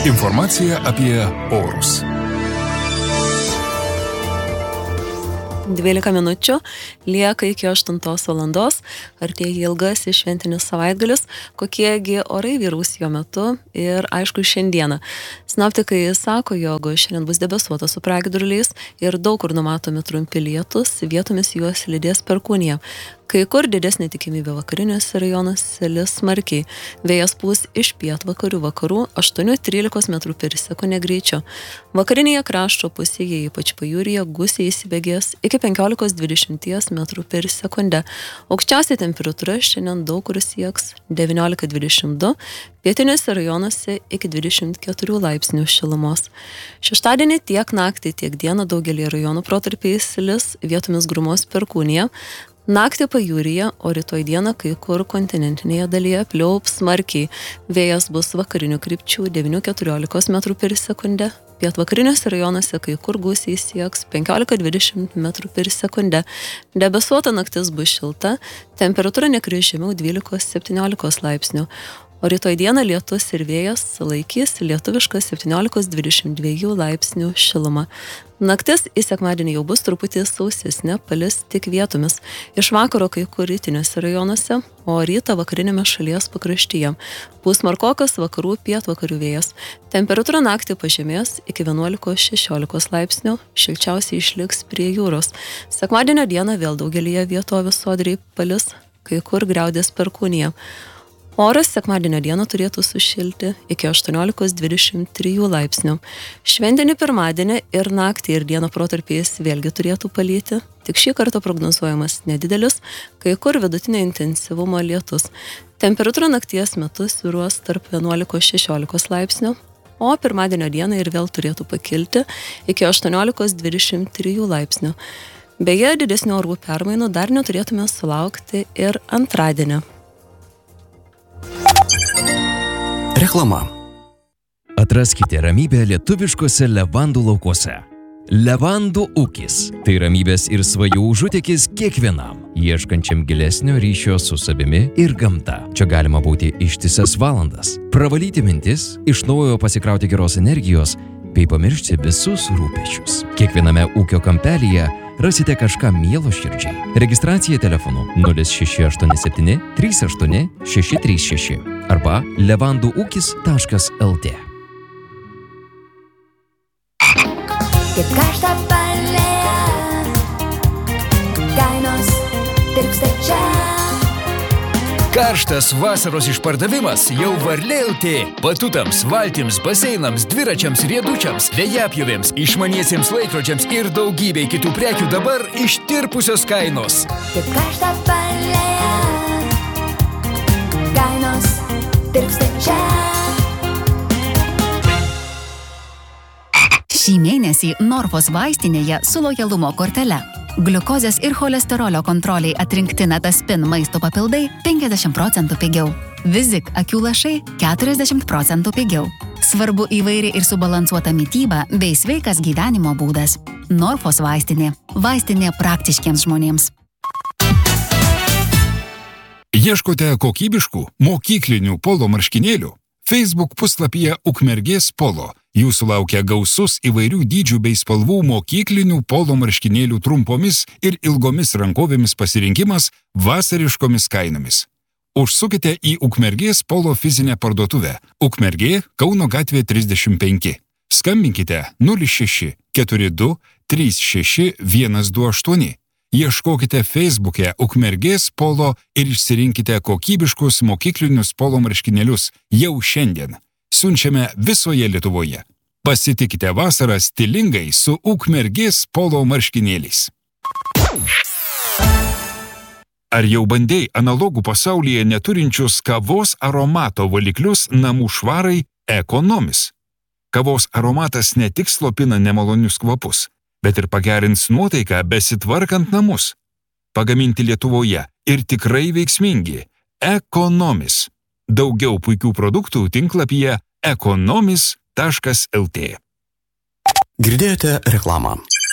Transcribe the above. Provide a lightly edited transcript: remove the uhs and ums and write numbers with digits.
Informacija apie orus. 12 minučių lieka iki 8 valandos, artėja ilgasis šventinis savaitgalis, kokiegi orai vyraus jo metu ir aišku šiandieną. Sinoptikai sako, jog šiandien bus debesuota su pragiedruliais ir daug kur numatomi trumpi lietūs, vietomis juos lydės perkūnija. Kai kur didesnė tikimybė vakariniuose rajonuose lis smarkiai. Vėjas pūs iš pietvakarių vakarų 8-13 m/s greičiu. Vakarinėje krašto pusėje, ypač pajūryje, gūsiai įsibėgės iki 15-20 m/s. Aukščiausia temperatūra šiandien daug kur sieks 19-22, pietiniuose rajonuose iki 24 laipsnių šilumos. Šeštadienį tiek naktį, tiek dieną daugelį rajonų protarpiais lis, vietomis grumos perkūnija. Naktį pajūryje, o rytoj dieną kai kur kontinentinėje dalyje pliaups smarkiai. Vėjas bus vakarinių krypčių 9-14 m/s. Pietvakariniuose rajonuose kai kur gūsiai sieks 15-20 m/s. Debesuota naktis bus šilta, temperatūra nekris žemiau 12-17 laipsnių. O rytoj dieną lietus ir vėjas laikys lietuvišką 17-22 laipsnių šilumą. Naktis į sekmadienį jau bus truputį sausesnė, palis tik vietomis. Iš vakaro kai kur rytiniuose rajonuose, o rytą vakarinėme šalies pakraštyje. Pūs smarkokas vakarų pietvakarių vėjas. Temperatūra naktį pažemės iki 11-16 laipsnių, šilčiausiai išliks prie jūros. Sekmadienio dieną vėl daugelyje vietovių sodriai palis, kai kur griaudės perkūnija. Oras sekmadienio dieną turėtų sušilti iki 18-23 laipsnių. Šventinį pirmadienį ir naktį ir dieną protarpiais vėlgi turėtų palyti, tik šį kartą prognozuojamas nedidelis, kai kur vidutinio intensyvumo lietus. Temperatūra nakties metu svyruos tarp 11-16 laipsnių, o pirmadienio dieną ir vėl turėtų pakilti iki 18-23 laipsnių. Beje, didesnių orų permainų dar neturėtume sulaukti ir antradienį. Reklama. Atraskite ramybę lietuviškose levandų laukuose. Levandų ūkis – tai ramybės ir svajų užutėkis kiekvienam, ieškančiam gilesnio ryšio su savimi ir gamta. Čia galima būti ištisas valandas, pravalyti mintis, iš naujo pasikrauti geros energijos, bei pamiršti visus rūpečius. Kiekviename ūkio kampelyje rasite kažką mielo širdžiai. Registracija telefonu 0687 38 636 arba levandųūkis.lt. Kaip karštą palėją, kainos tirpsta čia. Karštas vasaros išpardavimas jau Varlė.lt. Batutams, valtims, baseinams, dviračiams, riedučiams, vėjapjovėms, išmaniesiems laikrodžiams ir daugybei kitų prekių dabar ištirpusios kainos. Kaip karštą palėją, kainos tirpsta čia. Šį mėnesį Norfos vaistinėje su lojalumo kortele. Gliukozės ir cholesterolio kontroliai atrinkti Nataspin maisto papildai 50% pigiau. Vizik akių lašai 40% pigiau. Svarbu įvairi ir subalansuota mityba bei sveikas gyvenimo būdas. Norfos vaistinė. Vaistinė praktiškiems žmonėms. Ieškote kokybiškų mokyklinių polo marškinėlių? Facebook puslapyje Ukmergės polo. Jūsų laukia gausus įvairių dydžių bei spalvų mokyklinių polo marškinėlių trumpomis ir ilgomis rankovėmis pasirinkimas vasariškomis kainomis. Užsukite į Ukmergės polo fizinę parduotuvę. Ukmergė, Kauno gatvė 35. Skambinkite 06 42 36 128. Ieškokite Facebook'e Ukmergės polo ir išsirinkite kokybiškus mokyklinius polo marškinėlius jau šiandien. Siunčiame visoje Lietuvoje. Pasitikite vasarą stilingai su Ukmergės polo marškinėliais. Ar jau bandei analogų pasaulyje neturinčius kavos aromato valiklius namų švarai Ekonomis? Kavos aromatas ne tik slopina nemalonius kvapus, bet ir pagerins nuotaiką besitvarkant namus. Pagaminti Lietuvoje ir tikrai veiksmingi. Ekonomis. Daugiau puikių produktų tinklapyje ekonomis.lt. Girdėjote reklamą.